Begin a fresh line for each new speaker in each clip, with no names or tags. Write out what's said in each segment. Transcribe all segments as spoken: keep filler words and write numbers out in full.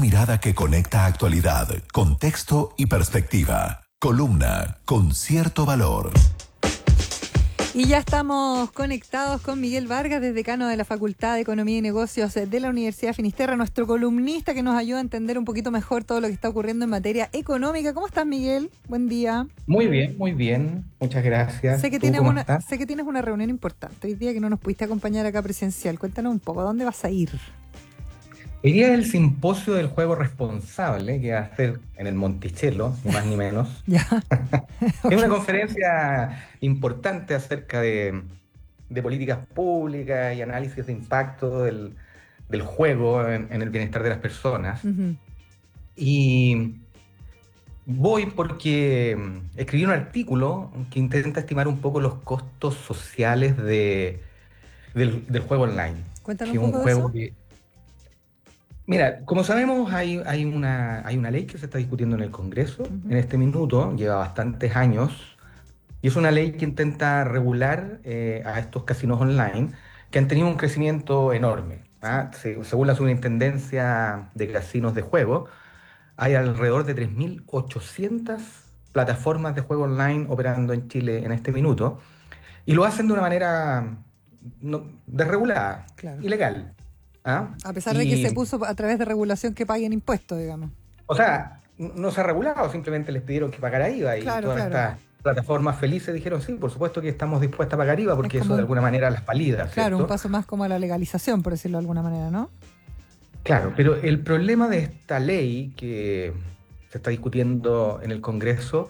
mirada que conecta actualidad, contexto y perspectiva. Columna con cierto valor.
Y ya estamos conectados con Miguel Vargas, desde decano de la Facultad de Economía y Negocios de la Universidad de Finisterre, nuestro columnista que nos ayuda a entender un poquito mejor todo lo que está ocurriendo en materia económica. ¿Cómo estás, Miguel? Buen día.
Muy bien, muy bien. Muchas gracias.
Sé que,
¿Tú
tienes
cómo
una,
estás?
sé que tienes una reunión importante hoy día que no nos pudiste acompañar acá presencial. Cuéntanos un poco, ¿a dónde vas a ir?
Hoy día es el simposio del juego responsable que va a ser en el Monticello, ni más ni menos.
Ya.
Es una conferencia importante acerca de, de políticas públicas y análisis de impacto del, del juego en, en el bienestar de las personas.
Uh-huh.
Y voy porque escribí un artículo que intenta estimar un poco los costos sociales de, del, del juego online.
Cuéntanos
Que
un
es un
poco de
juego
eso.
que... Mira, como sabemos, hay, hay, una, hay una ley que se está discutiendo en el Congreso
Uh-huh.
en este minuto, lleva bastantes años, y es una ley que intenta regular eh, a estos casinos online que han tenido un crecimiento enorme. ¿ah? Se- según la Superintendencia de Casinos de Juego, hay alrededor de tres mil ochocientas plataformas de juego online operando en Chile en este minuto, y lo hacen de una manera no- desregulada,
Claro.
ilegal. ¿ah?
A pesar de que
Y-
se puso a través de regulación que paguen impuestos, digamos.
O sea, n- no se ha regulado, simplemente les pidieron que pagara I V A y
Claro,
todas
claro.
estas plataformas felices dijeron, sí, por supuesto que estamos dispuestas a pagar I V A porque
Es
eso
como
de
un-
alguna manera las valida,
Claro, un
¿cierto?
paso más como a la legalización, por decirlo de alguna manera, ¿no?
Claro, pero el problema de esta ley que se está discutiendo en el Congreso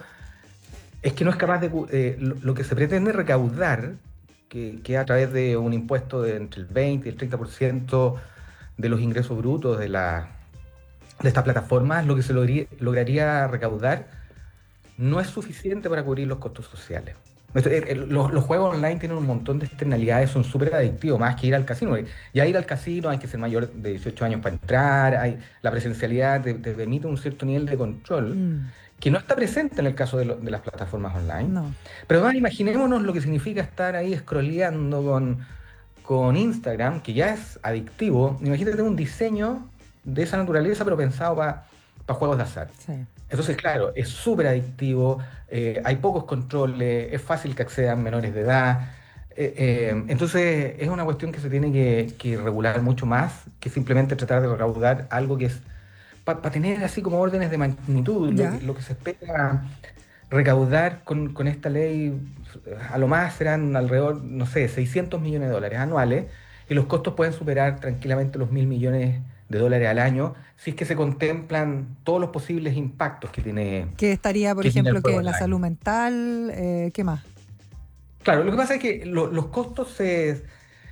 es que no es capaz de... cu- eh, lo, lo que se pretende recaudar, que, que a través de un impuesto de entre el veinte y el treinta por ciento de los ingresos brutos de, la, de estas plataformas, lo que se logri- lograría recaudar no es suficiente para cubrir los costos sociales. Esto, eh, eh, Los, los juegos online tienen un montón de externalidades, son súper adictivos, más que ir al casino. Ya ir al casino hay que ser mayor de dieciocho años para entrar, hay, la presencialidad te, te permite un cierto nivel de control
Mm,
que no está presente en el caso de, lo- de las plataformas online.
no.
Pero además imaginémonos lo que significa estar ahí scrolleando con, con Instagram, que ya es adictivo. Imagínate un diseño de esa naturaleza, pero pensado para juegos de azar.
Sí.
Entonces, claro, es súper adictivo, eh, hay pocos controles, es fácil que accedan menores de edad. eh, eh, entonces, es una cuestión que se tiene que, que regular mucho más que simplemente tratar de recaudar algo que es para tener así como órdenes de magnitud. Lo,
Ya.
que- lo que se espera recaudar con, con esta ley, a lo más serán alrededor, no sé, seiscientos millones de dólares anuales, y los costos pueden superar tranquilamente los mil millones de dólares al año, si es que se contemplan todos los posibles impactos que tiene,
¿Qué estaría, por
que tiene el
ejemplo,
juego
que la
online.
salud mental? Eh, ¿qué más?
Claro, lo que pasa es que lo- los costos se,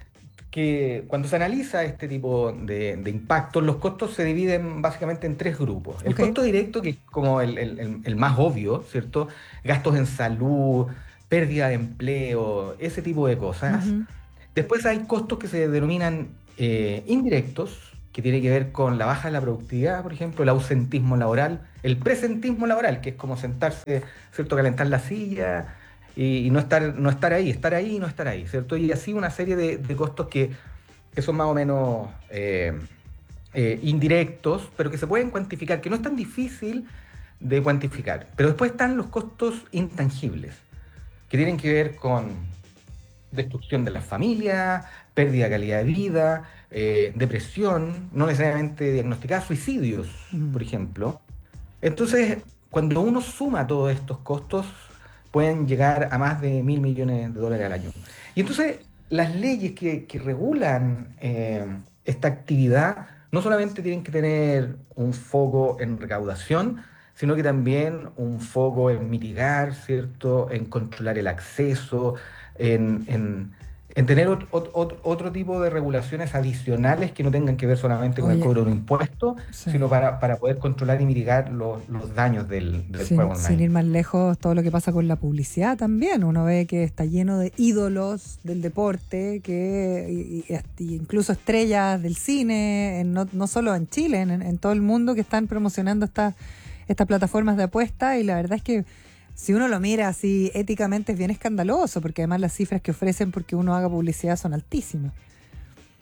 que cuando se analiza este tipo de, de impactos, los costos se dividen básicamente en tres grupos. El
Ok.
costo directo, que es como el, el- el- el más obvio, ¿cierto? Gastos en salud, pérdida de empleo, ese tipo de cosas.
Ujú.
Después hay costos que se denominan eh, indirectos, que tiene que ver con la baja de la productividad, por ejemplo, el ausentismo laboral, el presentismo laboral, que es como sentarse, ¿cierto? Calentar la silla y, y no estar, no estar ahí, estar ahí y no estar ahí, ¿cierto? Y así una serie de, de costos que, que son más o menos eh, eh, indirectos, pero que se pueden cuantificar, que no es tan difícil de cuantificar. Pero después están los costos intangibles, que tienen que ver con destrucción de la familia, pérdida de calidad de vida, eh, depresión, no necesariamente diagnosticada, suicidios,
Mm.
por ejemplo. Entonces, cuando uno suma todos estos costos, pueden llegar a más de mil millones de dólares al año. Y entonces, las leyes que, que regulan eh, esta actividad no solamente tienen que tener un foco en recaudación, sino que también un foco en mitigar, ¿cierto? En controlar el acceso, en, en- en tener ot- ot- ot- otro tipo de regulaciones adicionales que no tengan que ver solamente con el
Oye,
cobro de un impuesto,
sí.
sino para, para poder controlar y mitigar los, los daños del, del juego
Sin, sin
online.
ir más lejos, todo lo que pasa con la publicidad también. Uno ve que está lleno de ídolos del deporte, que y- y- y incluso estrellas del cine, en no, no solo en Chile, en, en todo el mundo, que están promocionando estas estas plataformas de apuesta, y la verdad es que si uno lo mira así éticamente es bien escandaloso, porque además las cifras que ofrecen porque uno haga publicidad son altísimas.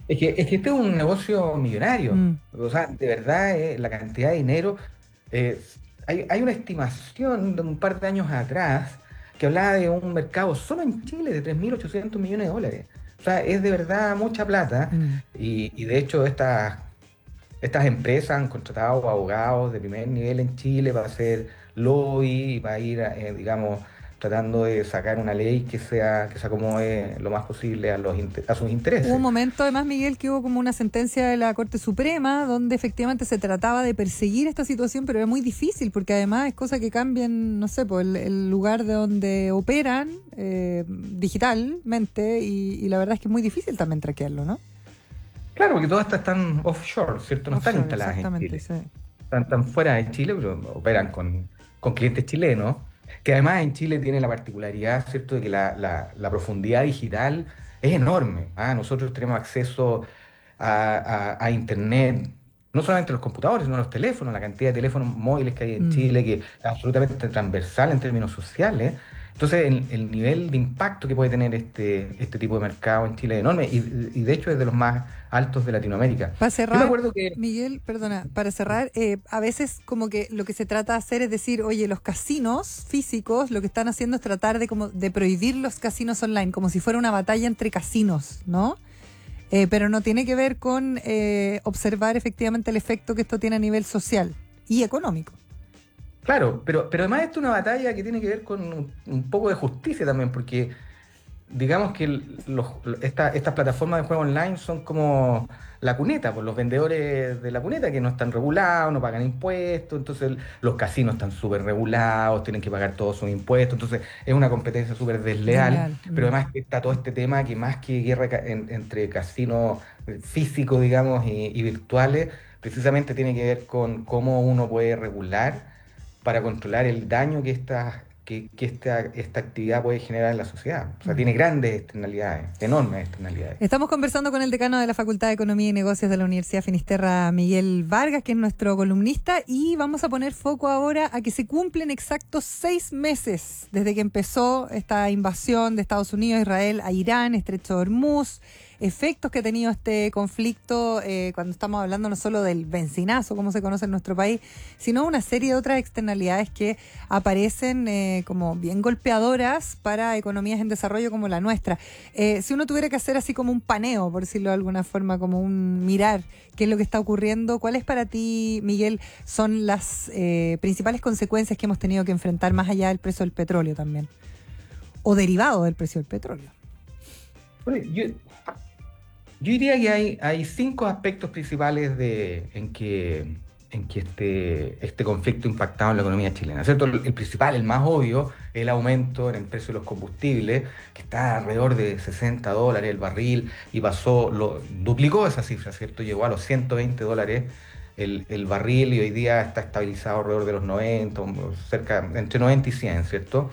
Es que, es que este es un negocio millonario.
Mm.
O sea, de verdad, eh, la cantidad de dinero. eh, hay, hay una estimación de un par de años atrás que hablaba de un mercado solo en Chile de tres mil ochocientos millones de dólares. O sea, es de verdad mucha plata.
Mm.
Y, y de hecho, estas, estas empresas han contratado abogados de primer nivel en Chile para hacer lobby y para ir, eh, digamos, tratando de sacar una ley que sea, que se acomode lo más posible a, los, inte- a sus
Hubo un
intereses.
momento, además, Miguel, que hubo como una sentencia de la Corte Suprema donde efectivamente se trataba de perseguir esta situación, pero era muy difícil porque además es cosa que cambian, no sé, pues el, el lugar de donde operan eh, digitalmente y, y la verdad es que es muy difícil también traquearlo, ¿no?
Claro, porque todas estas están offshore, ¿cierto? No están
Offshore,
instaladas en
exactamente,
Chile.
sí.
Están, están fuera de Chile, pero operan con, con clientes chilenos, que además en Chile tiene la particularidad, ¿cierto?, de que la, la- la profundidad digital es enorme. ¿Ah? Nosotros tenemos acceso a, a- a Internet, no solamente los computadores, sino los teléfonos, la cantidad de teléfonos móviles que hay en
Mm.
Chile, que es absolutamente transversal en términos sociales. Entonces, el, el nivel de impacto que puede tener este, este tipo de mercado en Chile es enorme y, y de hecho es de los más altos de Latinoamérica.
Para
Yo me
cerrar,
acuerdo que
Miguel, perdona, para cerrar, eh, a veces como que lo que se trata de hacer es decir, oye, los casinos físicos lo que están haciendo es tratar de como de prohibir los casinos online, como si fuera una batalla entre casinos, ¿no? Eh, pero no tiene que ver con eh, observar efectivamente el efecto que esto tiene a nivel social y económico.
Claro, pero, pero además esto es una batalla que tiene que ver con un, un poco de justicia también, porque digamos que el- los, esta- estas plataformas de juego online son como la cuneta, pues los vendedores de la cuneta que no están regulados, no pagan impuestos, entonces el- los casinos están súper regulados, tienen que pagar todos sus impuestos, entonces es una competencia súper desleal,
Desleal.
pero
Mm.
además que está todo este tema que más que guerra ca- en- entre casinos eh, físicos, digamos, y, y virtuales, precisamente tiene que ver con cómo uno puede regular para controlar el daño que esta, que, que esta, esta actividad puede generar en la sociedad. O sea,
Mm.
tiene grandes externalidades, enormes externalidades.
Estamos conversando con el decano de la Facultad de Economía y Negocios de la Universidad Finisterra, Miguel Vargas, que es nuestro columnista, y vamos a poner foco ahora a que se cumplen exactos seis meses desde que empezó esta invasión de Estados Unidos, Israel a Irán, Estrecho de Hormuz, efectos que ha tenido este conflicto eh, cuando estamos hablando no solo del bencinazo, como se conoce en nuestro país, sino una serie de otras externalidades que aparecen eh, como bien golpeadoras para economías en desarrollo como la nuestra. Eh, si uno tuviera que hacer así como un paneo, por decirlo de alguna forma, como un mirar qué es lo que está ocurriendo, ¿cuáles para ti, Miguel, son las eh, principales consecuencias que hemos tenido que enfrentar más allá del precio del petróleo también? O derivado del precio del petróleo.
Bueno, yo, yo diría que hay, hay cinco aspectos principales de, en que, en que este, este conflicto ha impactado en la economía chilena, ¿cierto? El, el principal, el más obvio, es el aumento en el precio de los combustibles, que está alrededor de sesenta dólares el barril y pasó, lo, duplicó esa cifra, ¿cierto? Llegó a los ciento veinte dólares el, el barril y hoy día está estabilizado alrededor de los noventa, cerca, entre noventa y cien, ¿cierto?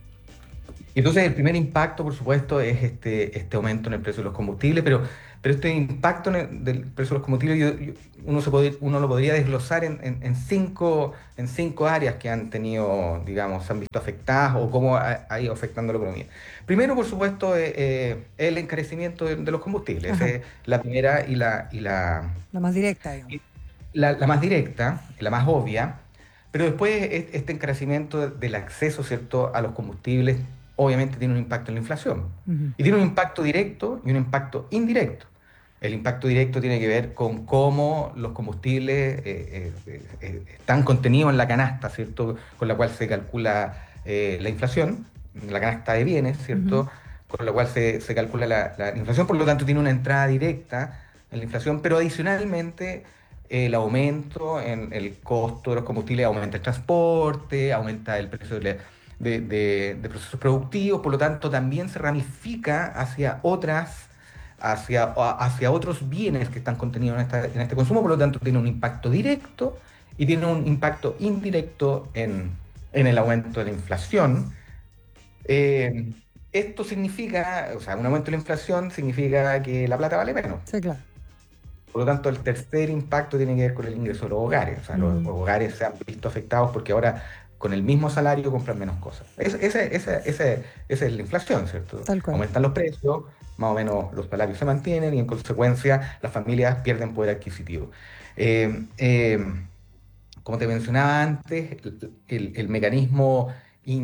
Y entonces el primer impacto, por supuesto, es este, este aumento en el precio de los combustibles, pero, pero este impacto en el- del precio de los combustibles yo- yo- uno, se pod- uno lo podría desglosar en, en- en cinco, en cinco áreas que han tenido, digamos, se han visto afectadas o cómo ha, ha ido afectando la economía. Primero, por supuesto, eh, eh, el encarecimiento de, de los combustibles. Esa
Ajá,
es la primera y la, y la,
la más directa, digamos.
y la, la más directa, la más obvia, pero después es- este encarecimiento del acceso, ¿cierto?, a los combustibles, obviamente tiene un impacto en la inflación.
Ujú.
Y tiene un impacto directo y un impacto indirecto. El impacto directo tiene que ver con cómo los combustibles eh, eh, eh, eh, están contenidos en la canasta, ¿cierto?, con la cual se calcula eh, la inflación, la canasta de bienes,
Ujú.
¿cierto?, con la cual se, se calcula la, la inflación, por lo tanto tiene una entrada directa en la inflación, pero adicionalmente el aumento en el costo de los combustibles aumenta el transporte, aumenta el precio de, de- de- de procesos productivos, por lo tanto también se ramifica hacia otras, hacia, hacia otros bienes que están contenidos en, esta- en este consumo, por lo tanto tiene un impacto directo y tiene un impacto indirecto en, en el aumento de la inflación. Eh, Esto significa, o sea, un aumento de la inflación significa que la plata vale menos.
Sí, claro.
Por lo tanto, el tercer impacto tiene que ver con el ingreso de los hogares. O sea, los
Mm.
hogares se han visto afectados porque ahora con el mismo salario compran menos cosas. Es- ese- ese- ese- esa es la inflación, ¿cierto?
Tal cual.
Aumentan los precios, más o menos los salarios se mantienen y en consecuencia las familias pierden poder adquisitivo. Eh, eh, como te mencionaba antes, el, el- el mecanismo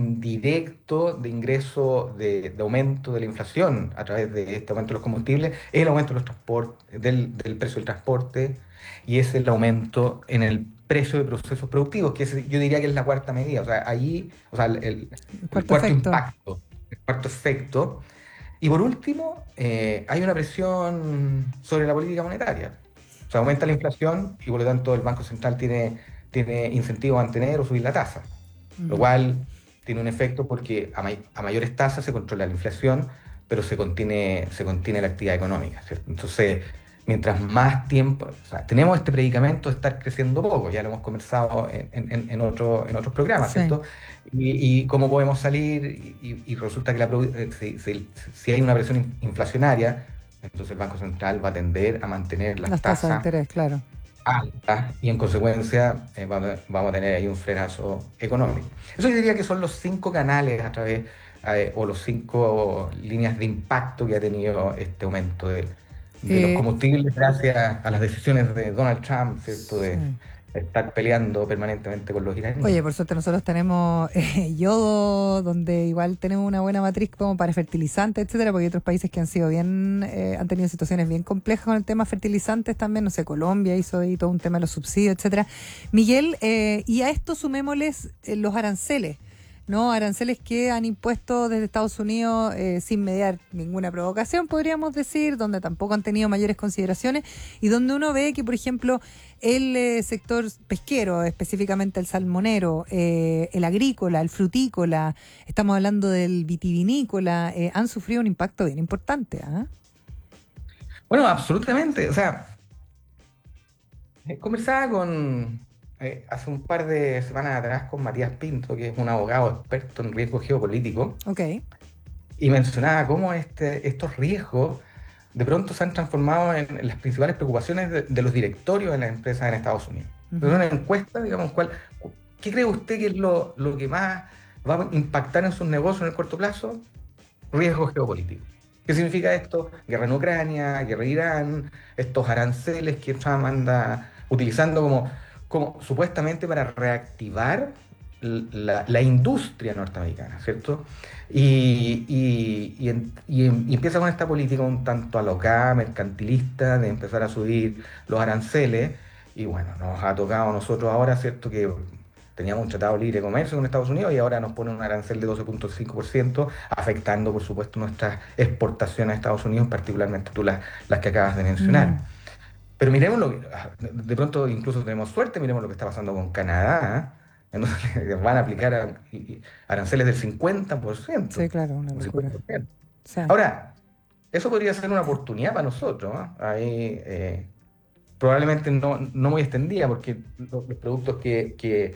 indirecto de ingreso de, de aumento de la inflación a través de este aumento de los combustibles es el aumento de los transportes, del, del precio del transporte y es el aumento en el precio de procesos productivos, que es, yo diría que es la cuarta medida, o sea, allí, o sea, el, el-
El
el
cuarto
cuarto
efecto.
impacto, el cuarto efecto. Y por último, eh, hay una presión sobre la política monetaria. O sea, aumenta la inflación y por lo tanto el Banco Central tiene, tiene incentivo a mantener o subir la tasa, lo
Ujú.
cual tiene un efecto porque a, may- a mayores tasas se controla la inflación, pero se contiene, se contiene la actividad económica, ¿cierto? Entonces, mientras más tiempo, o sea, tenemos este predicamento de estar creciendo poco, ya lo hemos conversado en, en- en otro- en otros programas,
Sí,
¿cierto? Y, y cómo podemos salir, y, y- y resulta que la produ- eh, si, si- si hay una presión in- inflacionaria, entonces el Banco Central va a tender a mantener las
las tasas de
tasas
interés, claro.
alta y en consecuencia eh, vamos, a vamos a tener ahí un frenazo económico. Eso yo diría que son los cinco canales a través, eh, o los cinco líneas de impacto que ha tenido este aumento de, de los
Eh,
combustibles gracias a las decisiones de Donald Trump, ¿cierto? De
sí.
estar peleando permanentemente con los
Oye,
iraníes.
por suerte nosotros tenemos eh, yodo, donde igual tenemos una buena matriz como para fertilizantes, etcétera, porque hay otros países que han sido bien, eh, han tenido situaciones bien complejas con el tema fertilizantes también, no sé, Colombia hizo ahí todo un tema de los subsidios, etcétera. Miguel, eh, y a esto sumémosles eh, los aranceles, ¿no? Aranceles que han impuesto desde Estados Unidos eh, sin mediar ninguna provocación, podríamos decir, donde tampoco han tenido mayores consideraciones y donde uno ve que, por ejemplo, el eh, sector pesquero, específicamente el salmonero, eh, el agrícola, el frutícola, estamos hablando del vitivinícola, eh, han sufrido un impacto bien importante. ¿Ah?
Bueno, absolutamente. O sea, eh, conversaba con eh, hace un par de semanas atrás con Matías Pinto, que es un abogado experto en riesgo geopolítico,
Ok.
y mencionaba cómo este, estos riesgos de pronto se han transformado en, en las principales preocupaciones de, de los directorios de las empresas en Estados Unidos. Es
Ujú.
una encuesta, digamos, cuál, ¿qué cree usted que es lo, lo que más va a impactar en sus negocios en el corto plazo? Riesgo geopolítico. ¿Qué significa esto? Guerra en Ucrania, guerra en Irán, estos aranceles que Trump anda utilizando como, como supuestamente para reactivar la, la industria norteamericana, ¿cierto? Y, y, y, en- y em- y empieza con esta política un tanto alocada, mercantilista, de empezar a subir los aranceles. Y bueno, nos ha tocado a nosotros ahora, ¿cierto? Que teníamos un tratado de libre comercio con Estados Unidos y ahora nos ponen un arancel de doce punto cinco por ciento, afectando, por supuesto, nuestras exportaciones a Estados Unidos, particularmente tú las, las que acabas de
Mm.
mencionar. Pero miremos lo que, ah, de pronto incluso tenemos suerte, miremos lo que está pasando con Canadá, ¿eh? En donde les van a aplicar a- y- y aranceles del cincuenta por
Sí,
ciento,
claro, una
un
locura.
cincuenta por ciento.
Sí.
Ahora, eso podría ser una oportunidad para nosotros, ¿eh? Ahí, eh, probablemente no, no muy extendida, porque lo- los productos que, que,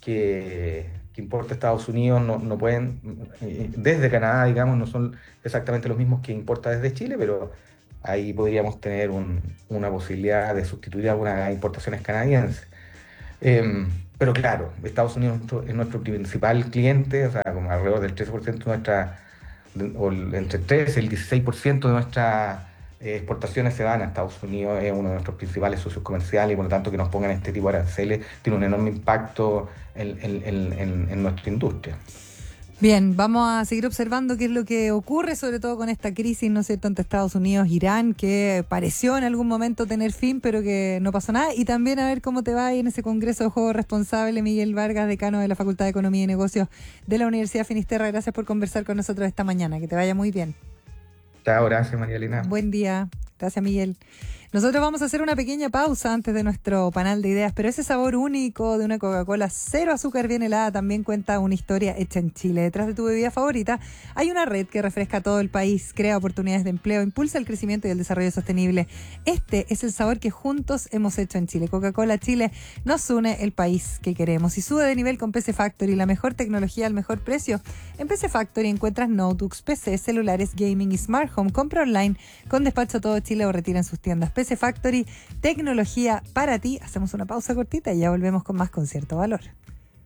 que, que importa Estados Unidos no, no pueden, eh, desde Canadá, digamos, no son exactamente los mismos que importa desde Chile, pero ahí podríamos tener un- una posibilidad de sustituir algunas importaciones canadienses. Em, pero claro, Estados Unidos es nuestro, es nuestro principal cliente, o sea, como alrededor del trece por ciento de nuestra, de- o el- entre el trece y el dieciséis por ciento de nuestras eh, exportaciones se van a Estados Unidos, es uno de nuestros principales socios comerciales y por lo tanto que nos pongan este tipo de aranceles tiene un enorme impacto en, en- en- en- en nuestra industria.
Bien, vamos a seguir observando qué es lo que ocurre, sobre todo con esta crisis, ¿no es cierto?, entre Estados Unidos e Irán, que pareció en algún momento tener fin, pero que no pasó nada. Y también a ver cómo te va ahí en ese Congreso de Juego Responsable, Miguel Vargas, decano de la Facultad de Economía y Negocios de la Universidad Finisterra. Gracias por conversar con nosotros esta mañana. Que te vaya muy bien.
Chao, gracias María Elena.
Buen día. Gracias, Miguel. Nosotros vamos a hacer una pequeña pausa antes de nuestro panel de ideas, pero ese sabor único de una Coca-Cola cero azúcar bien helada también cuenta una historia hecha en Chile. Detrás de tu bebida favorita hay una red que refresca a todo el país, crea oportunidades de empleo, impulsa el crecimiento y el desarrollo sostenible. Este es el sabor que juntos hemos hecho en Chile. Coca-Cola Chile nos une el país que queremos y sube de nivel con P C Factory, la mejor tecnología al mejor precio. En P C Factory encuentras notebooks, P C, celulares, gaming y smart home. Compra online con despacho a todo Chile o retira en sus tiendas. P C Factory, tecnología para ti. Hacemos una pausa cortita y ya volvemos con más Concierto Valor.
En un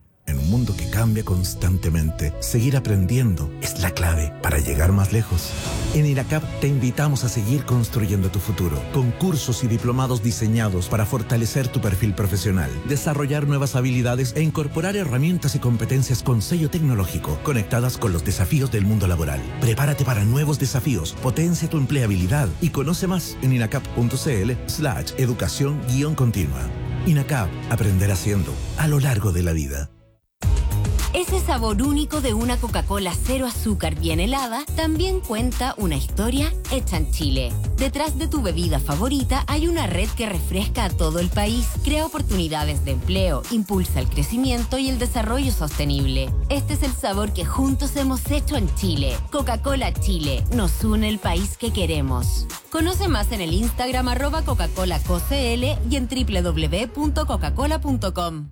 mundo que cambia constantemente, seguir aprendiendo es la clave para llegar más lejos. En INACAP te invitamos a seguir construyendo tu futuro, con cursos y diplomados diseñados para fortalecer tu perfil profesional, desarrollar nuevas habilidades e incorporar herramientas y competencias con sello tecnológico, conectadas con los desafíos del mundo laboral. Prepárate para nuevos desafíos, potencia tu empleabilidad y conoce más en inacap.cl slash educación guión continua. INACAP, aprender haciendo, a lo largo de la vida.
Ese sabor único de una Coca-Cola cero azúcar bien helada también cuenta una historia hecha en Chile. Detrás de tu bebida favorita hay una red que refresca a todo el país, crea oportunidades de empleo, impulsa el crecimiento y el desarrollo sostenible. Este es el sabor que juntos hemos hecho en Chile. Coca-Cola Chile, nos une el país que queremos. Conoce más en el Instagram arroba Coca-Cola C O C L y en doble u doble u doble u punto coca cola punto com.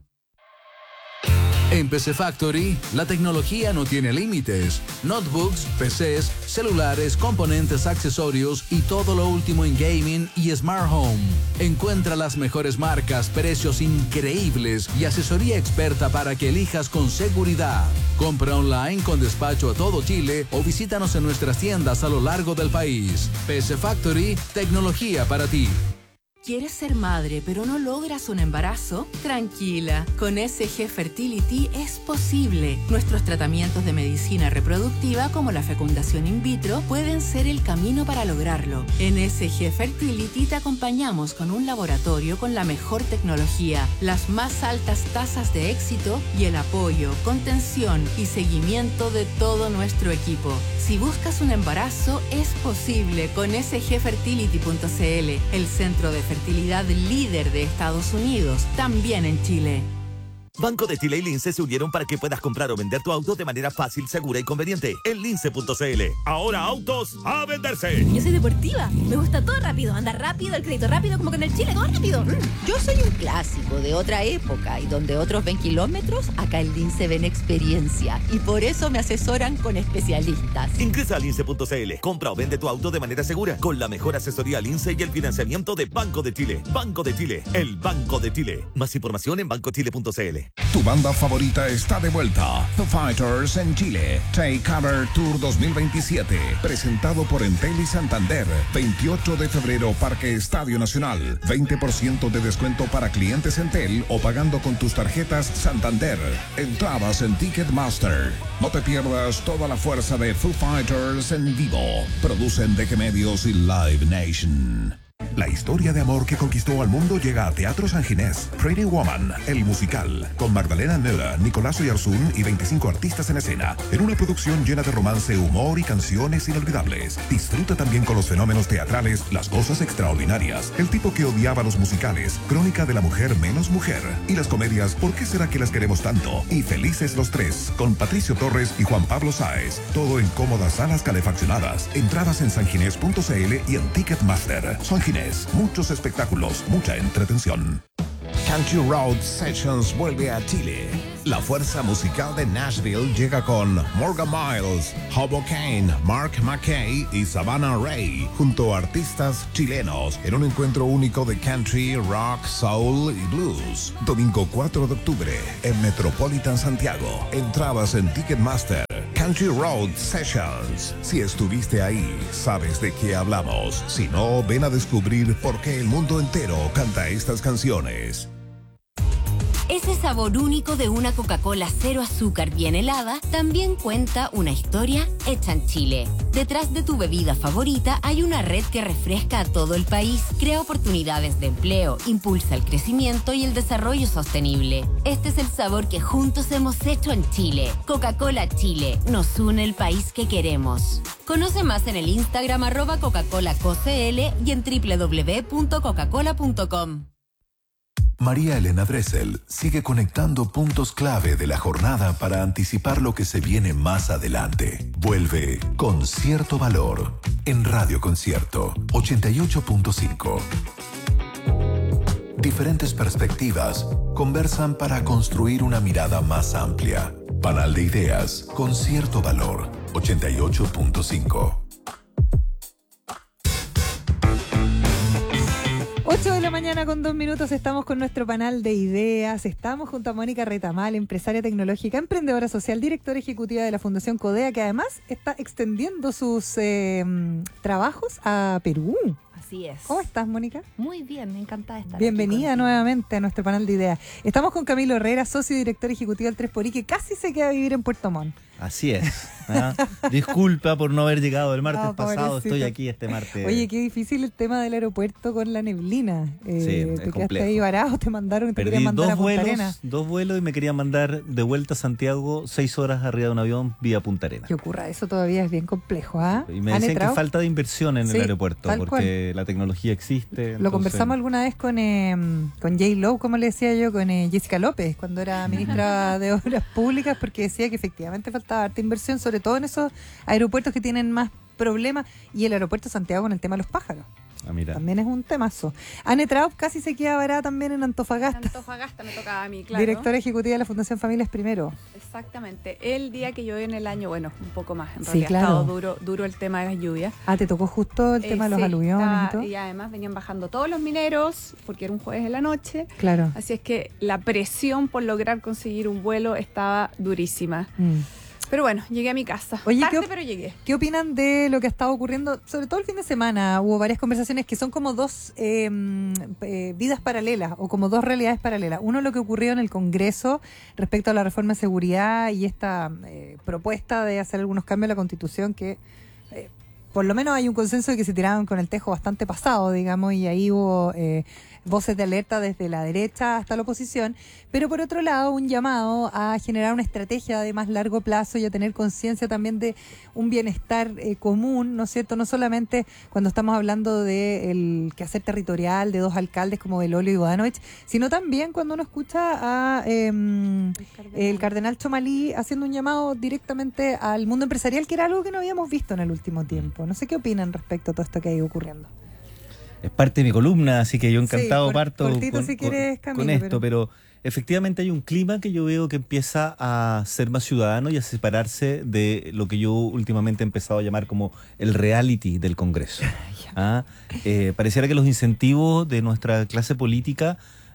En P C Factory, la tecnología no tiene límites. Notebooks, P Cs, celulares, componentes, accesorios y todo lo último en gaming y smart home. Encuentra las mejores marcas, precios increíbles y asesoría experta para que elijas con seguridad. Compra online con despacho a todo Chile o visítanos en nuestras tiendas a lo largo del país. P C Factory, tecnología para ti.
¿Quieres ser madre pero no logras un embarazo? Tranquila, con S G Fertility es posible. Nuestros tratamientos de medicina reproductiva como la fecundación in vitro pueden ser el camino para lograrlo. En S G Fertility te acompañamos con un laboratorio con la mejor tecnología, las más altas tasas de éxito y el apoyo, contención y seguimiento de todo nuestro equipo. Si buscas un embarazo, es posible con S G fertility punto c l, el centro de fertilidad líder de Estados Unidos, también en Chile.
Banco de Chile y Lince se unieron para que puedas comprar o vender tu auto de manera fácil, segura y conveniente en lince punto c l. Ahora autos a venderse.
Yo soy deportiva, me gusta todo rápido, andar rápido, el crédito rápido, como que en el Chile todo rápido.
Yo soy un clásico de otra época y donde otros ven kilómetros, acá en Lince ven experiencia y por eso me asesoran con especialistas.
Ingresa a lince punto c l, compra o vende tu auto de manera segura con la mejor asesoría Lince y el financiamiento de Banco de Chile. Banco de Chile, el Banco de Chile. Más información en banco chile punto c l.
Tu banda favorita está de vuelta. Foo Fighters en Chile. Take Cover Tour dos mil veintisiete. Presentado por Entel y Santander. veintiocho de febrero, Parque Estadio Nacional. veinte por ciento de descuento para clientes Entel o pagando con tus tarjetas Santander. Entradas en Ticketmaster. No te pierdas toda la fuerza de Foo Fighters en vivo. Producen D G Medios y Live Nation.
La historia de amor que conquistó al mundo llega a Teatro San Ginés. Pretty Woman, el musical, con Magdalena Müller, Nicolás Oyarzún y veinticinco artistas en escena, en una producción llena de romance, humor y canciones inolvidables. Disfruta también con los fenómenos teatrales, las cosas extraordinarias, el tipo que odiaba los musicales, Crónica de la mujer menos mujer, y las comedias ¿Por qué será que las queremos tanto? Y Felices los tres, con Patricio Torres y Juan Pablo Sáez. Todo en cómodas salas calefaccionadas. Entradas en sanginés punto c l y en Ticketmaster. San Ginés, muchos espectáculos, mucha entretención.
Country Road Sessions vuelve a Chile. La fuerza musical de Nashville llega con Morgan Miles, Hobo Kane, Mark McKay y Savannah Ray, junto a artistas chilenos, en un encuentro único de country, rock, soul y blues. Domingo cuatro de octubre en Metropolitan Santiago. Entradas en Ticketmaster. Country Road Sessions. Si estuviste ahí, sabes de qué hablamos. Si no, ven a descubrir por qué el mundo entero canta estas canciones.
Ese sabor único de una Coca-Cola cero azúcar bien helada también cuenta una historia hecha en Chile. Detrás de tu bebida favorita hay una red que refresca a todo el país, crea oportunidades de empleo, impulsa el crecimiento y el desarrollo sostenible. Este es el sabor que juntos hemos hecho en Chile. Coca-Cola Chile, nos une el país que queremos. Conoce más en el Instagram arroba Coca-Cola C O C L y en doble u doble u doble u punto coca cola punto com.
María Elena Dressel sigue conectando puntos clave de la jornada para anticipar lo que se viene más adelante. Vuelve con cierto valor en Radio Concierto ochenta y ocho punto cinco. Diferentes perspectivas conversan para construir una mirada más amplia. Panal de ideas con cierto valor ochenta y ocho punto cinco.
ocho de la mañana con dos minutos estamos con nuestro panel de ideas. Estamos junto a Mónica Retamal, empresaria tecnológica, emprendedora social, directora ejecutiva de la Fundación Codea, que además está extendiendo sus eh, trabajos a Perú.
Así es.
¿Cómo estás, Mónica?
Muy bien, encantada de estar
Bienvenida
aquí
nuevamente a nuestro panel de ideas. Estamos con Camilo Herrera, socio y director ejecutivo del tres por I, que casi se queda a vivir en Puerto Montt.
Así es. ¿Ah? Disculpa por no haber llegado el martes
Oh,
pasado,
pobrecito.
estoy aquí este martes.
Oye, qué difícil el tema del aeropuerto con la neblina. Eh,
Sí, es
te quedaste
complejo.
ahí varado, te mandaron, te
Perdí
querían mandar
dos
a Punta Arenas.
vuelos, dos vuelos y me querían mandar de vuelta a Santiago seis horas arriba de un avión vía Punta Arenas.
Que ocurra eso todavía es bien complejo, ¿ah?
Y me
¿Han
decían que
entrado?
falta de inversión en
Sí,
el aeropuerto
tal
porque la tecnología existe.
Lo
entonces-
conversamos alguna vez con eh, con J. Lo, como le decía yo, con eh, Jessica López, cuando era ministra de Obras Públicas, porque decía que efectivamente faltaba harta inversión, sobre todo en esos aeropuertos que tienen más problemas, y el aeropuerto de Santiago con el tema de los pájaros.
Ah, mira.
También es un temazo. Anne Traub casi se queda varada también en Antofagasta.
Antofagasta me tocaba a mí, claro.
Directora ejecutiva de la Fundación Familias Primero.
Exactamente. El día que llovió en el año, bueno, un poco más, en
Sí,
realidad
claro.
ha estado duro, duro el tema de las lluvias.
Ah, te tocó justo el
Eh,
tema de los
sí,
aluviones
estaba-
y todo.
y además venían bajando todos los mineros, porque era un jueves de la noche.
Claro.
Así es que la presión por lograr conseguir un vuelo estaba durísima.
Mm.
Pero bueno, llegué a mi casa.
Oye,
Tarde,
¿qué op-
pero llegué.
¿Qué opinan de lo que ha estado ocurriendo? Sobre todo el fin de semana hubo varias conversaciones que son como dos eh, eh, vidas paralelas o como dos realidades paralelas. Uno, lo que ocurrió en el Congreso respecto a la reforma de seguridad y esta eh, propuesta de hacer algunos cambios a la Constitución que eh, por lo menos hay un consenso de que se tiraron con el tejo bastante pasado, digamos, y ahí hubo eh, voces de alerta desde la derecha hasta la oposición, pero por otro lado un llamado a generar una estrategia de más largo plazo y a tener conciencia también de un bienestar eh, común, ¿no es cierto? No solamente cuando estamos hablando del quehacer territorial de dos alcaldes como Belolio y Bodanovich, sino también cuando uno escucha a eh, el cardenal Chomalí haciendo un llamado directamente al mundo empresarial, que era algo que no habíamos visto en el último tiempo. No sé qué opinan respecto a todo esto que ha ido ocurriendo.
Es parte de mi columna, así que yo encantado
Sí, cor-
parto
cortito
con,
si
con-
quieres,
con
Camilo,
esto, pero... efectivamente hay un clima que yo veo que empieza a ser más ciudadano y a separarse de lo que yo últimamente he empezado a llamar como el reality del Congreso. ¿Ah? Eh, pareciera que los incentivos de nuestra clase política,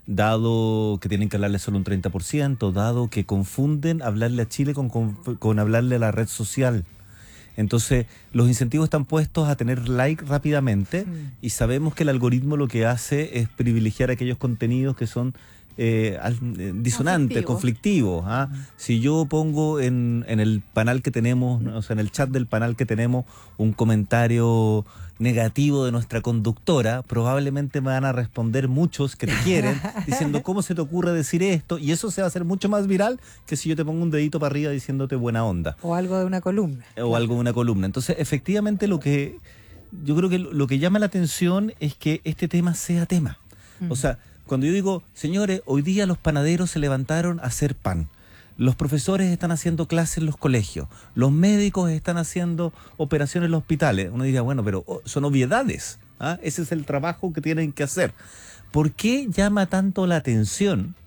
dado que tienen que hablarle solo un treinta por ciento, dado que confunden hablarle a Chile con, con, con hablarle a la red social. Entonces, los incentivos están puestos a tener like rápidamente y sabemos que el algoritmo lo que hace es privilegiar aquellos contenidos que son eh, al- eh, disonantes, conflictivos. ¿Ah? Si yo pongo en, en el panel que tenemos, ¿no? O sea, en el chat del panel que tenemos, un comentario negativo de nuestra conductora, probablemente me van a responder muchos que te quieren, diciendo cómo se te ocurre decir esto, y eso se va a hacer mucho más viral que si yo te pongo un dedito para arriba diciéndote buena onda.
O algo de una columna.
O algo de una columna. Entonces, efectivamente, lo que yo creo que lo, lo que llama la atención es que este tema sea tema.
Mm.
O sea, cuando yo digo, señores, hoy día los panaderos se levantaron a hacer pan. Los profesores están haciendo clases en los colegios. Los médicos están haciendo operaciones en los hospitales. Uno diría, bueno, pero oh, son obviedades. ¿Ah? Ese es el trabajo que tienen que hacer. ¿Por qué llama tanto la atención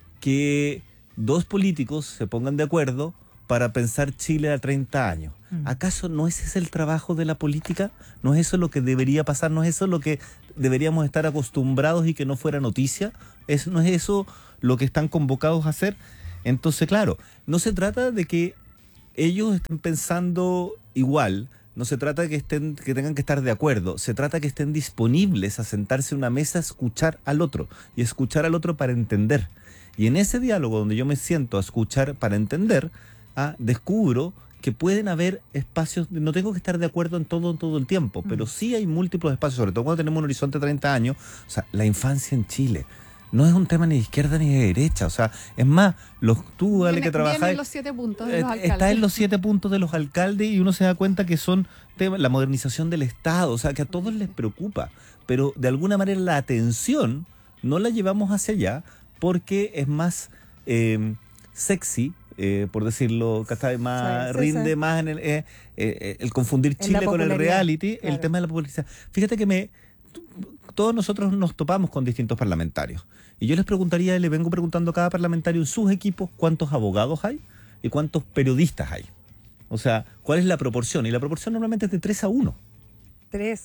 que dos políticos se pongan de acuerdo para pensar Chile a treinta años? ¿Acaso no ese es el trabajo de la política? ¿No es eso lo que debería pasar? ¿No es eso lo que deberíamos estar acostumbrados y que no fuera noticia? ¿Es, ¿No es eso lo que están convocados a hacer? Entonces, claro, no se trata de que ellos estén pensando igual, no se trata de que, estén, que tengan que estar de acuerdo, se trata de que estén disponibles a sentarse en una mesa a escuchar al otro y escuchar al otro para entender. Y en ese diálogo donde yo me siento a escuchar para entender, ah, descubro que pueden haber espacios, no tengo que estar de acuerdo en todo, en todo el tiempo, pero sí hay múltiples espacios, sobre todo cuando tenemos un horizonte de treinta años, o sea, la infancia en Chile. No es un tema ni de izquierda ni de derecha, o sea, es más, los, tú, Ale,
Viene-
que trabajas...
vienen los siete puntos de los
Eh,
alcaldes.
Está en los siete puntos de los alcaldes y uno se da cuenta que son temas, la modernización del Estado, o sea, que a todos les preocupa, pero de alguna manera la atención no la llevamos hacia allá porque es más eh, sexy, eh, por decirlo, que está más,
Sí, sí,
rinde
sí.
más en el, eh, eh, el confundir
En la
Chile con el
popularidad,
reality,
claro.
el tema de la popularidad. Fíjate que me todos nosotros nos topamos con distintos parlamentarios. Y yo les preguntaría, y le vengo preguntando a cada parlamentario en sus equipos, ¿cuántos abogados hay y cuántos periodistas hay? O sea, ¿cuál es la proporción? Y la proporción normalmente es de tres a uno.
Tres.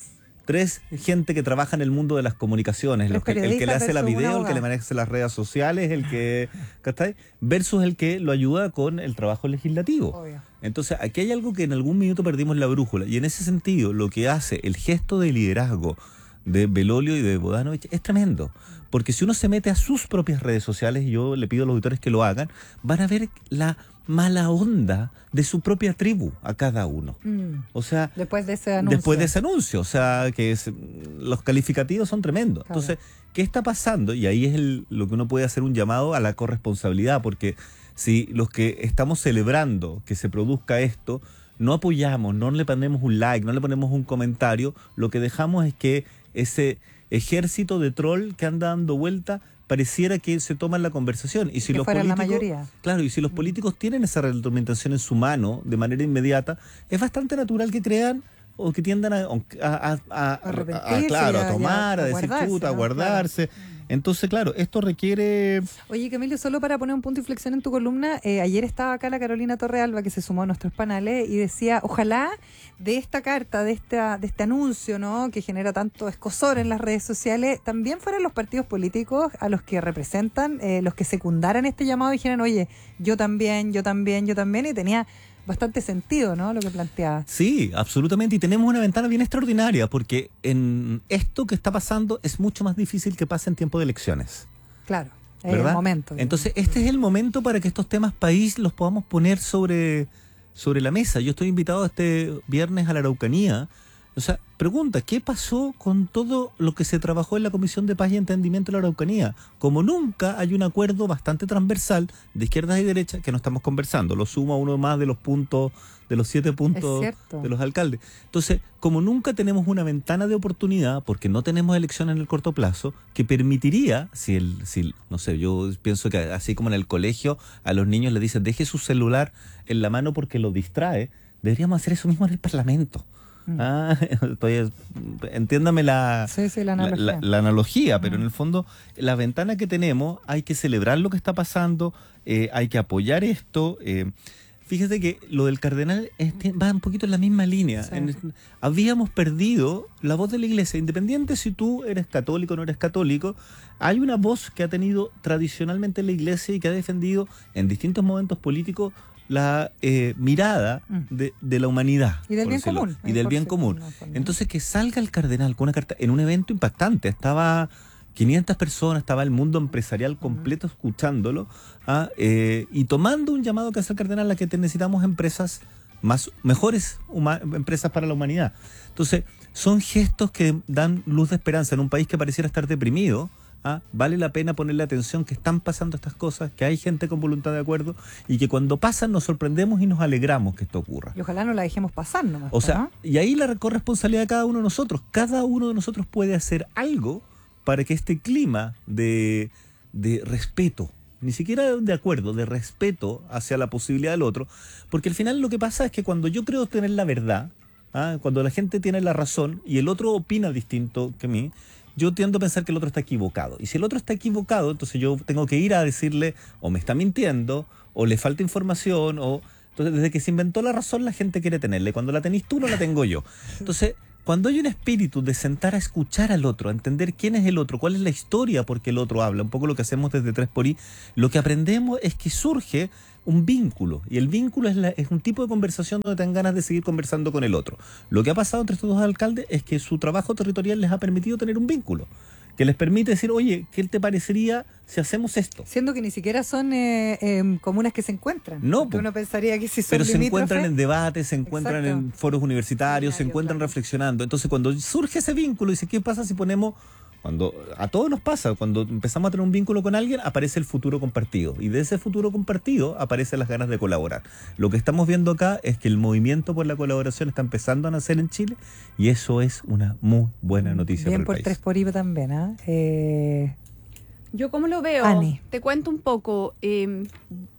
tres gente que trabaja en el mundo de las comunicaciones, los que, el que le hace la video, el que le maneja las redes sociales, el que, ¿cachai? Versus el que lo ayuda con el trabajo legislativo. Obvio. Entonces, aquí hay algo que en algún minuto perdimos la brújula, y en ese sentido, lo que hace el gesto de liderazgo de Belolio y de Bodanovich es tremendo, porque si uno se mete a sus propias redes sociales, y yo le pido a los auditores que lo hagan, van a ver la mala onda de su propia tribu a cada uno. Mm. O sea,
después de ese anuncio.
Después de ese anuncio, o sea, que es, los calificativos son tremendos. Claro. Entonces, ¿qué está pasando? Y ahí es el, lo que uno puede hacer un llamado a la corresponsabilidad, porque si los que estamos celebrando que se produzca esto, no apoyamos, no le ponemos un like, no le ponemos un comentario, lo que dejamos es que ese ejército de troll que anda dando vuelta pareciera que se toma en la conversación. Y si
que
los
fuera
políticos,
la mayoría.
Claro, y si los políticos tienen esa retroalimentación en su mano de manera inmediata, es bastante natural que crean o que tiendan a, a, a, a, a, a, claro, a tomar, a, a decir chuta, a guardarse. Claro. Entonces, claro, esto requiere...
Oye, Camilo, solo para poner un punto de inflexión en tu columna, eh, ayer estaba acá la Carolina Torrealba, que se sumó a nuestros panales, y decía, ojalá de esta carta, de esta de este anuncio, ¿no?, que genera tanto escozor en las redes sociales, también fueran los partidos políticos a los que representan, eh, los que secundaran este llamado y dijeran, oye, yo también, yo también, yo también, y tenía bastante sentido, ¿no?, lo que planteaba.
Sí, absolutamente, y tenemos una ventana bien extraordinaria, porque en esto que está pasando es mucho más difícil que pase en tiempo de elecciones.
Claro, es
¿verdad?
el momento.
Entonces, este es el momento para que estos temas país los podamos poner sobre, sobre la mesa. Yo estoy invitado este viernes a la Araucanía. O sea, pregunta, ¿qué pasó con todo lo que se trabajó en la Comisión de Paz y Entendimiento de la Araucanía? Como nunca hay un acuerdo bastante transversal de izquierdas y derechas que no estamos conversando. Lo sumo a uno más de los puntos, de los siete puntos de los alcaldes. Entonces, como nunca tenemos una ventana de oportunidad, porque no tenemos elecciones en el corto plazo, que permitiría, si el, si, no sé, yo pienso que así como en el colegio a los niños les dicen, deje su celular en la mano porque lo distrae, deberíamos hacer eso mismo en el Parlamento. Ah, estoy, entiéndame la,
sí, sí, la analogía,
la, la, la analogía pero en el fondo la ventana que tenemos hay que celebrar lo que está pasando, eh, hay que apoyar esto. Eh, fíjese que lo del cardenal es, va un poquito en la misma línea. Sí. En, habíamos perdido la voz de la iglesia, independiente si tú eres católico o no eres católico. Hay una voz que ha tenido tradicionalmente la iglesia y que ha defendido en distintos momentos políticos la eh, mirada de, de la humanidad.
Y del bien común.
Y del bien común. Entonces, que salga el cardenal con una carta en un evento impactante. Estaba quinientas personas, estaba el mundo empresarial completo escuchándolo, ¿ah? eh, y tomando un llamado que hace el cardenal a que necesitamos empresas más mejores empresas para la humanidad. Entonces, son gestos que dan luz de esperanza en un país que pareciera estar deprimido. ¿Ah? Vale la pena ponerle atención que están pasando estas cosas, que hay gente con voluntad de acuerdo y que cuando pasan nos sorprendemos y nos alegramos que esto ocurra.
Y ojalá no la dejemos pasar nomás.
O sea,
¿no?
Y ahí la corresponsabilidad de cada uno de nosotros. Cada uno de nosotros puede hacer algo para que este clima de, de respeto, ni siquiera de acuerdo, de respeto hacia la posibilidad del otro, porque al final lo que pasa es que cuando yo creo tener la verdad, ¿ah? cuando la gente tiene la razón y el otro opina distinto que mí, yo tiendo a pensar que el otro está equivocado. Y si el otro está equivocado, entonces yo tengo que ir a decirle o me está mintiendo, o le falta información, o... Entonces, desde que se inventó la razón, la gente quiere tenerla. Y cuando la tenés tú, no la tengo yo. Entonces, cuando hay un espíritu de sentar a escuchar al otro, a entender quién es el otro, cuál es la historia por qué el otro habla, un poco lo que hacemos desde tres por I, lo que aprendemos es que surge un vínculo, y el vínculo es, la, es un tipo de conversación donde te dan ganas de seguir conversando con el otro. Lo que ha pasado entre estos dos alcaldes es que su trabajo territorial les ha permitido tener un vínculo, que les permite decir, oye, ¿qué te parecería si hacemos esto?
Siendo que ni siquiera son eh, eh, comunas que se encuentran.
No,
uno pensaría que si son
pero se
limítrofes,
encuentran en debates, se encuentran
exacto,
en foros universitarios, se encuentran claro, reflexionando. Entonces, cuando surge ese vínculo, dice, ¿qué pasa si ponemos... Cuando a todos nos pasa, cuando empezamos a tener un vínculo con alguien, aparece el futuro compartido. Y de ese futuro compartido aparecen las ganas de colaborar. Lo que estamos viendo acá es que el movimiento por la colaboración está empezando a nacer en Chile, y eso es una muy buena noticia
bien
para el
por
país.
tres por I V A también, ¿eh? eh...
Yo cómo lo veo,
Ani.
Te cuento un poco. Eh,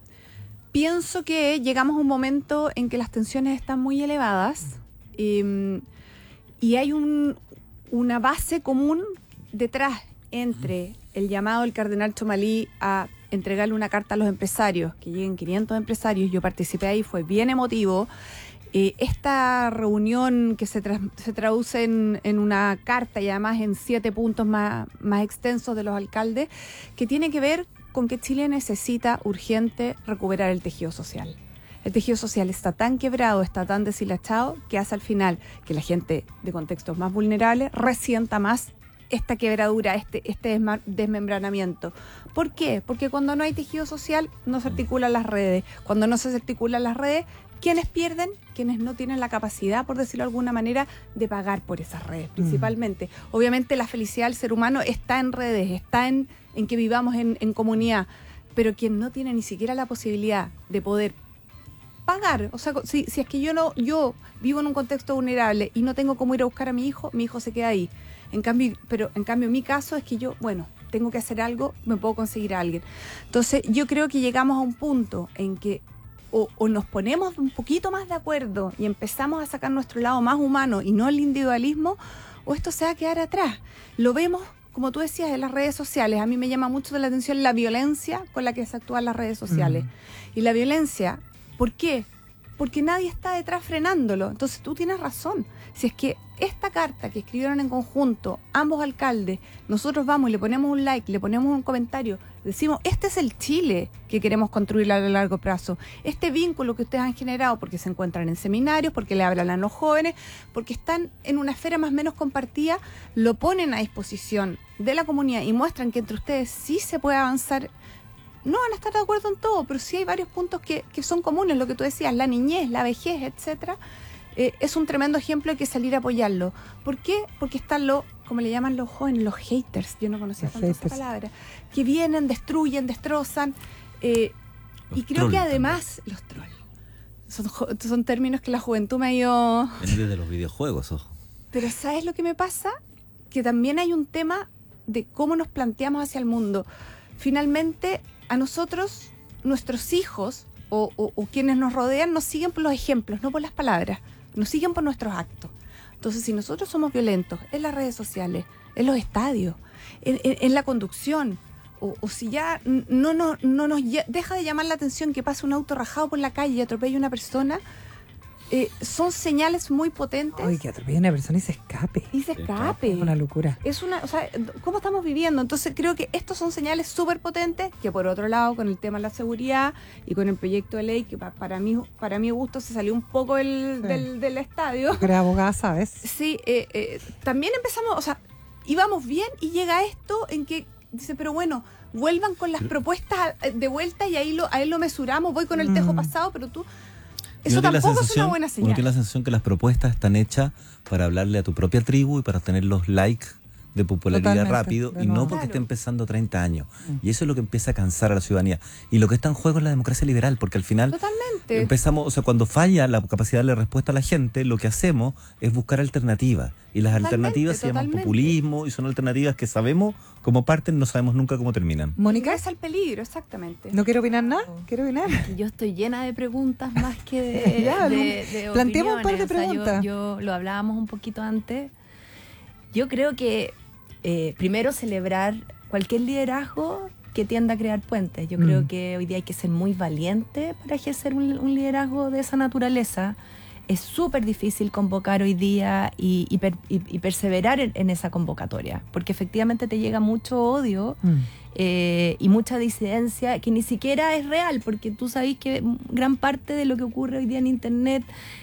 pienso que llegamos a un momento en que las tensiones están muy elevadas, eh, y hay un, una base común detrás entre el llamado del cardenal Chomalí a entregarle una carta a los empresarios, que lleguen quinientos empresarios. Yo participé ahí, fue bien emotivo, Eh, esta reunión que se, tra- se traduce en, en una carta y además en siete puntos más, más extensos de los alcaldes, que tiene que ver con que Chile necesita urgente recuperar el tejido social. El tejido social está tan quebrado, está tan deshilachado, que hace al final que la gente de contextos más vulnerables resienta más esta quebradura, este, este desma- desmembranamiento. ¿Por qué? Porque cuando no hay tejido social no se articulan las redes. Cuando no se articulan las redes, ¿quiénes pierden? Quienes no tienen la capacidad, por decirlo de alguna manera, de pagar por esas redes, principalmente. Mm. Obviamente la felicidad del ser humano está en redes, está en, en que vivamos en, en comunidad, pero quien no tiene ni siquiera la posibilidad de poder pagar, o sea, si, si es que yo no, yo vivo en un contexto vulnerable y no tengo cómo ir a buscar a mi hijo, mi hijo se queda ahí. En cambio, pero en cambio mi caso es que yo, bueno, tengo que hacer algo, me puedo conseguir a alguien. Entonces, yo creo que llegamos a un punto en que o, o nos ponemos un poquito más de acuerdo y empezamos a sacar nuestro lado más humano y no el individualismo, o esto se va a quedar atrás. Lo vemos, como tú decías, en las redes sociales. A mí me llama mucho la atención la violencia con la que se actúan las redes sociales. Mm. Y la violencia, ¿por qué? Porque nadie está detrás frenándolo. Entonces tú tienes razón. Si es que esta carta que escribieron en conjunto ambos alcaldes, nosotros vamos y le ponemos un like, le ponemos un comentario, decimos, este es el Chile que queremos construir a largo plazo. Este vínculo que ustedes han generado porque se encuentran en seminarios, porque le hablan a los jóvenes, porque están en una esfera más o menos compartida, lo ponen a disposición de la comunidad y muestran que entre ustedes sí se puede avanzar. No van a estar de acuerdo en todo, pero sí hay varios puntos que, que son comunes, lo que tú decías, la niñez, la vejez, etcétera. Eh, es un tremendo ejemplo, hay que salir a apoyarlo. ¿Por qué? Porque están los, como le llaman los jóvenes, los haters, yo no conocía tanto esa palabra, que vienen, destruyen, destrozan, eh, y creo que además, también. Los trolls, son, son términos que la juventud me ha ido...
Vienen de los videojuegos, ojo.
Pero ¿sabes lo que me pasa? Que también hay un tema de cómo nos planteamos hacia el mundo. Finalmente, a nosotros, nuestros hijos o, o, o quienes nos rodean nos siguen por los ejemplos, no por las palabras, nos siguen por nuestros actos. Entonces, si nosotros somos violentos en las redes sociales, en los estadios, en, en, en la conducción, o, o si ya no, no, no nos deja de llamar la atención que pase un auto rajado por la calle y atropella a una persona, Eh, son señales muy potentes.
Ay, que atropelle a una persona y se escape.
Y se escape.
Es una locura.
Es una, o sea, ¿cómo estamos viviendo? Entonces creo que estos son señales súper potentes que por otro lado, con el tema de la seguridad y con el proyecto de ley, que para mí, para mi gusto se salió un poco el, sí. del, del estadio.
Pero abogada, ¿sabes?
Sí, eh, eh, también empezamos, o sea, íbamos bien y llega esto en que dice, pero bueno, vuelvan con las propuestas de vuelta y ahí lo, ahí lo mesuramos, voy con el tejo mm. pasado, pero tú... Eso tampoco es una buena señal.
Uno tiene la sensación que las propuestas están hechas para hablarle a tu propia tribu y para tener los likes de popularidad Totalmente, rápido y no porque claro. esté empezando treinta años. Mm. Y eso es lo que empieza a cansar a la ciudadanía. Y lo que está en juego es la democracia liberal, porque al final
Totalmente.
empezamos, o sea, cuando falla la capacidad de darle respuesta a la gente, lo que hacemos es buscar alternativas. Y las Totalmente, alternativas se llaman populismo y son alternativas que sabemos cómo parten, no sabemos nunca cómo terminan.
Mónica, es el peligro, exactamente.
¿No quiero opinar nada? ¿Quiero opinar?
Yo estoy llena de preguntas más que de, ya, de, de
planteemos un par de preguntas.
O sea, yo, yo lo hablábamos un poquito antes. Yo creo que eh, primero celebrar cualquier liderazgo que tienda a crear puentes. Yo mm. creo que hoy día hay que ser muy valiente para ejercer un, un liderazgo de esa naturaleza. Es súper difícil convocar hoy día y, y, per, y, y perseverar en, en esa convocatoria, porque efectivamente te llega mucho odio mm. eh, y mucha disidencia que ni siquiera es real, porque tú sabes que gran parte de lo que ocurre hoy día en Internet